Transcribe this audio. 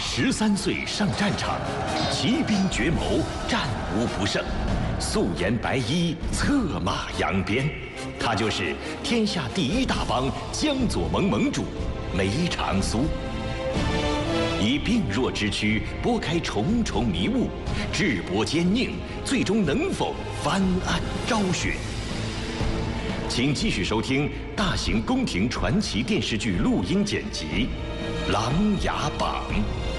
13岁上战场，骑兵绝谋，战无不胜，素颜白衣，策马扬鞭。他就是天下第一大帮江左盟盟主梅长苏。以病弱之躯拨开重重迷雾，智搏坚宁，最终能否翻案昭雪？请继续收听大型宫廷传奇电视剧录音剪辑《琅琊榜》。